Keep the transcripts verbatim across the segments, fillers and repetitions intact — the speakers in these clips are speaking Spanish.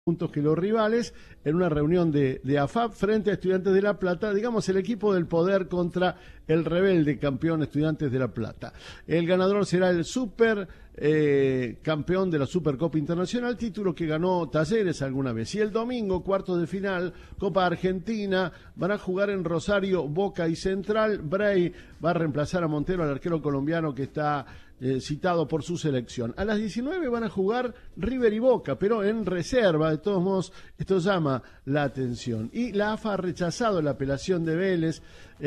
puntos que los rivales en una reunión de, de A F A P frente a Estudiantes de La Plata, digamos el equipo del poder contra el rebelde campeón Estudiantes de La Plata. El ganador será el super eh, campeón de la Supercopa Internacional, título que ganó Talleres alguna vez. Y el domingo, cuartos de final, Copa Argentina, van a jugar en Rosario, Boca y Central. Bray va a reemplazar a Montero, al arquero colombiano que está Eh, citado por su selección. A las diecinueve van a jugar River y Boca, pero en reserva. De todos modos, esto llama la atención. Y la A F A ha rechazado la apelación de Vélez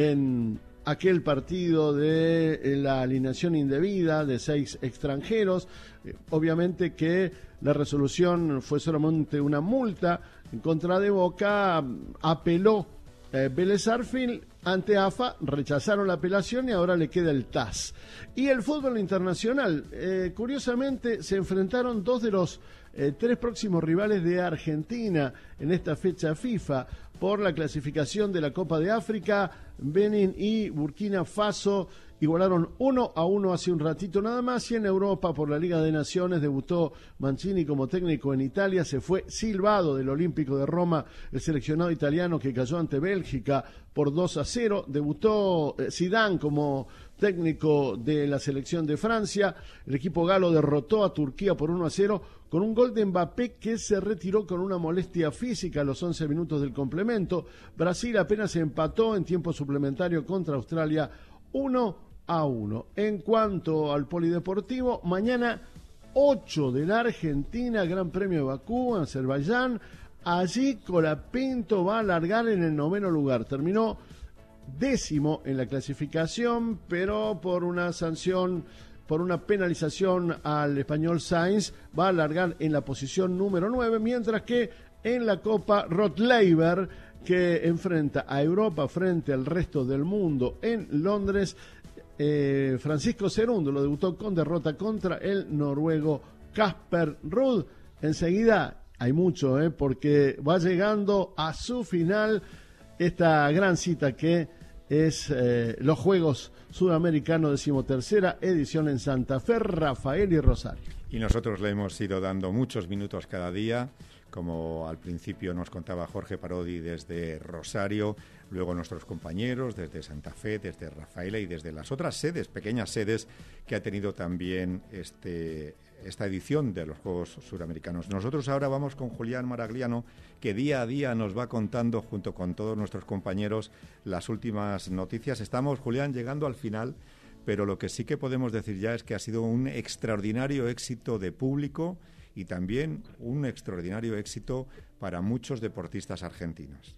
en aquel partido de la alineación indebida de seis extranjeros. Eh, obviamente que la resolución fue solamente una multa en contra de Boca. Apeló eh, Vélez Sarsfield ante A F A, rechazaron la apelación y ahora le queda el T A S. Y el fútbol internacional, eh, curiosamente se enfrentaron dos de los eh, tres próximos rivales de Argentina en esta fecha FIFA por la clasificación de la Copa de África. Benin y Burkina Faso igualaron uno a uno hace un ratito nada más, y en Europa por la Liga de Naciones debutó Mancini como técnico en Italia. Se fue silbado del Olímpico de Roma el seleccionado italiano que cayó ante Bélgica por dos a cero. Debutó eh, Zidane como técnico de la selección de Francia. El equipo galo derrotó a Turquía por uno a cero con un gol de Mbappé que se retiró con una molestia física a los once minutos del complemento. Brasil apenas empató en tiempo suplementario contra Australia uno a uno. En cuanto al polideportivo, mañana ocho de la Argentina, Gran Premio de Bakú, Azerbaiyán. Allí Colapinto va a largar en el noveno lugar. Terminó décimo en la clasificación, pero por una sanción, por una penalización al español Sainz, va a largar en la posición número nueve, mientras que en la Copa Rottleiber, que enfrenta a Europa frente al resto del mundo en Londres, eh, Francisco Cerundo lo debutó con derrota contra el noruego Casper Ruud. Enseguida hay mucho, eh, porque va llegando a su final esta gran cita que es eh, los Juegos Sudamericanos, decimotercera edición en Santa Fe, Rafael y Rosario. Y nosotros le hemos ido dando muchos minutos cada día, como al principio nos contaba Jorge Parodi desde Rosario, luego nuestros compañeros desde Santa Fe, desde Rafaela y desde las otras sedes, pequeñas sedes que ha tenido también este, esta edición de los Juegos Suramericanos. Nosotros ahora vamos con Julián Maragliano, que día a día nos va contando, junto con todos nuestros compañeros, las últimas noticias. Estamos, Julián, llegando al final, pero lo que sí que podemos decir ya es que ha sido un extraordinario éxito de público y también un extraordinario éxito para muchos deportistas argentinos.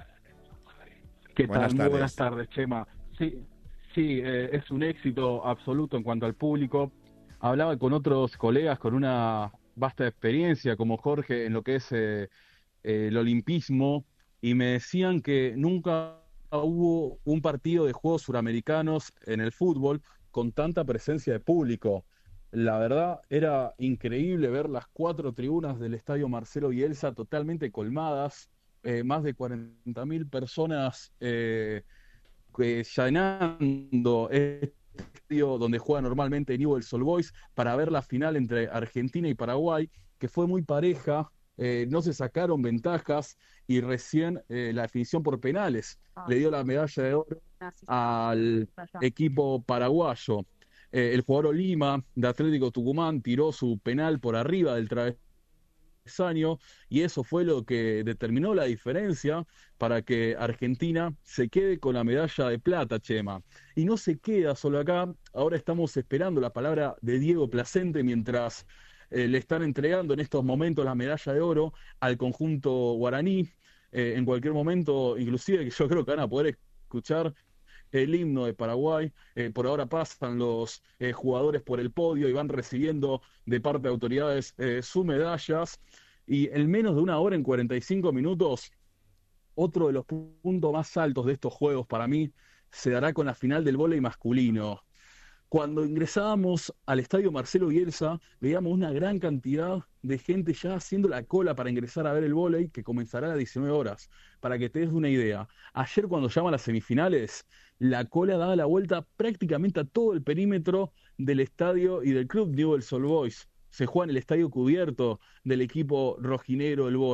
¿Qué buenas tal? Tardes. Muy buenas tardes, Chema. Sí, sí eh, es un éxito absoluto en cuanto al público. Hablaba con otros colegas con una vasta experiencia, como Jorge, en lo que es eh, eh, el olimpismo, y me decían que nunca hubo un partido de Juegos Suramericanos en el fútbol con tanta presencia de público. La verdad, era increíble ver las cuatro tribunas del Estadio Marcelo Bielsa totalmente colmadas, eh, más de cuarenta mil personas eh, que llenando este estadio donde juega normalmente Newell's Old Boys para ver la final entre Argentina y Paraguay, que fue muy pareja, eh, no se sacaron ventajas y recién eh, la definición por penales ah. le dio la medalla de oro al equipo paraguayo. Eh, el jugador Lima de Atlético Tucumán tiró su penal por arriba del travesaño y eso fue lo que determinó la diferencia para que Argentina se quede con la medalla de plata, Chema. Y no se queda solo acá, ahora estamos esperando la palabra de Diego Placente mientras eh, le están entregando en estos momentos la medalla de oro al conjunto guaraní. Eh, en cualquier momento, inclusive, que yo creo que van a poder escuchar el himno de Paraguay. Eh, por ahora pasan los eh, jugadores por el podio y van recibiendo de parte de autoridades eh, sus medallas, y en menos de una hora, en cuarenta y cinco minutos, otro de los puntos más altos de estos juegos para mí se dará con la final del vóley masculino. Cuando ingresábamos al estadio Marcelo Bielsa, veíamos una gran cantidad de gente ya haciendo la cola para ingresar a ver el vóley, que comenzará a las diecinueve horas. Para que te des una idea, ayer cuando llaman las semifinales, la cola daba la vuelta prácticamente a todo el perímetro del estadio y del club Newell's Old Boys. se juega en el estadio cubierto del equipo rojinero, el